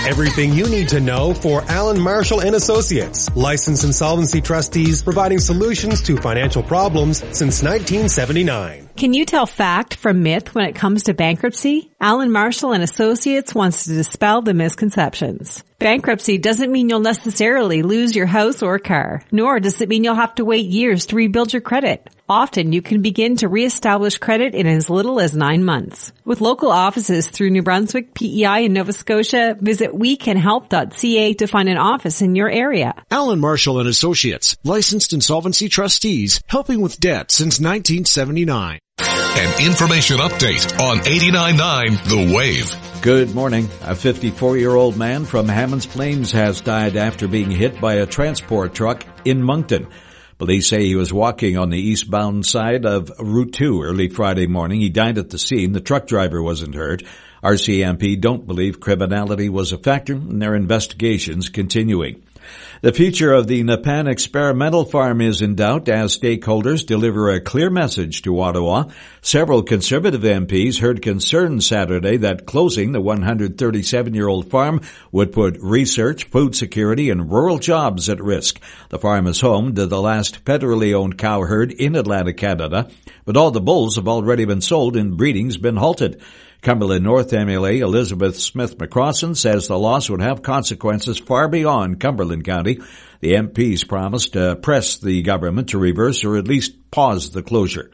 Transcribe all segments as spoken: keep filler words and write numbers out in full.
Everything you need to know for Allen Marshall and Associates, licensed insolvency trustees providing solutions to financial problems since nineteen seventy-nine. Can you tell fact from myth when it comes to bankruptcy? Allen Marshall and Associates wants to dispel the misconceptions. Bankruptcy doesn't mean you'll necessarily lose your house or car, nor does it mean you'll have to wait years to rebuild your credit. Often you can begin to reestablish credit in as little as nine months. With local offices through New Brunswick, P E I, and Nova Scotia, visit we can help dot c a to find an office in your area. Allen Marshall and Associates, licensed insolvency trustees, helping with debt since nineteen seventy-nine. An information update on eighty-nine point nine The Wave. Good morning. A fifty-four-year-old man from Hammonds Plains has died after being hit by a transport truck in Moncton. Police say he was walking on the eastbound side of Route two early Friday morning. He died at the scene. The truck driver wasn't hurt. R C M P don't believe criminality was a factor in their investigations continuing. The future of the Nepan experimental farm is in doubt as stakeholders deliver a clear message to Ottawa. Several Conservative M Ps heard concerns Saturday that closing the one hundred thirty-seven-year-old farm would put research, food security, and rural jobs at risk. The farm is home to the last federally owned cow herd in Atlantic Canada, but all the bulls have already been sold and breeding's been halted. Cumberland North M L A Elizabeth Smith-McCrossan says the loss would have consequences far beyond Cumberland County. The M Ps promised to press the government to reverse or at least pause the closure.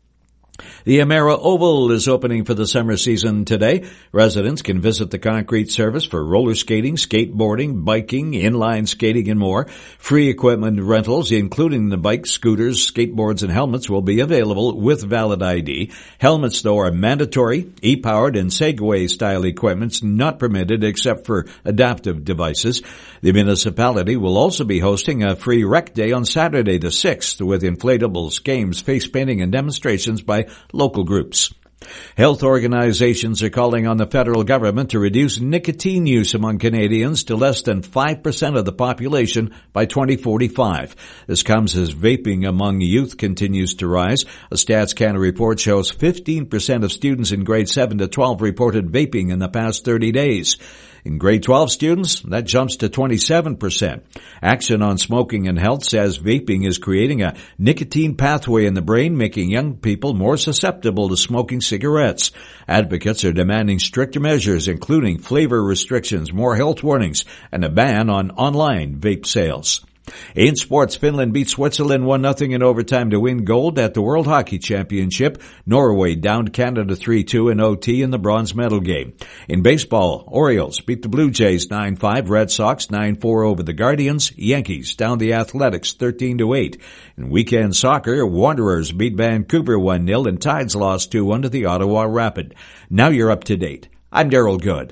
The Emera Oval is opening for the summer season today. Residents can visit the concrete surface for roller skating, skateboarding, biking, inline skating, and more. Free equipment rentals, including the bikes, scooters, skateboards, and helmets, will be available with valid I D. Helmets, though, are mandatory. E-powered and Segway-style equipment's not permitted except for adaptive devices. The municipality will also be hosting a free rec day on Saturday the sixth with inflatables, games, face painting, and demonstrations by local groups. Health organizations are calling on the federal government to reduce nicotine use among Canadians to less than five percent of the population by twenty forty-five. This comes as vaping among youth continues to rise. A Stats Canada report shows fifteen percent of students in grades seven to twelve reported vaping in the past thirty days. In grade twelve students, that jumps to twenty-seven percent. Action on Smoking and Health says vaping is creating a nicotine pathway in the brain, making young people more susceptible to smoking cigarettes. Advocates are demanding stricter measures, including flavor restrictions, more health warnings, and a ban on online vape sales. In sports, Finland beat Switzerland one nothing in overtime to win gold at the World Hockey Championship. Norway downed Canada three two in O T in the bronze medal game. In baseball, Orioles beat the Blue Jays nine five, Red Sox nine four over the Guardians, Yankees downed the Athletics thirteen to eight. In weekend soccer, Wanderers beat Vancouver one nil and Tides lost two one to the Ottawa Rapid. Now you're up to date. I'm Daryl Good.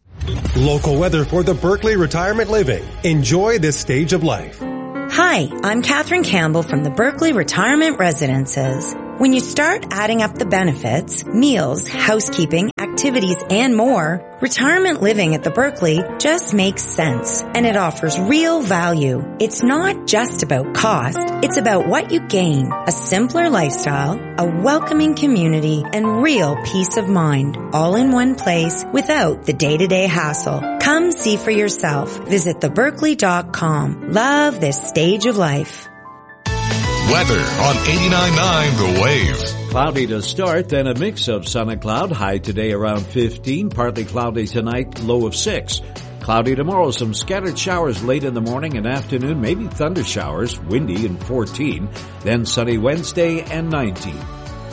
Local weather for the Berkeley Retirement Living. Enjoy this stage of life. Hi, I'm Catherine Campbell from the Berkeley Retirement Residences. When you start adding up the benefits, meals, housekeeping, activities, and more, retirement living at the Berkeley just makes sense, and it offers real value. It's not just about cost, it's about what you gain: a simpler lifestyle, a welcoming community, and real peace of mind, all in one place without the day-to-day hassle. Come see for yourself. Visit the berkeley dot com. Love this stage of life. Weather on eighty-nine point nine The Wave. Cloudy to start, then a mix of sun and cloud. High today around fifteen. Partly cloudy tonight, low of six. Cloudy tomorrow, some scattered showers late in the morning and afternoon, maybe thunder showers, windy and fourteen. Then sunny Wednesday and nineteen.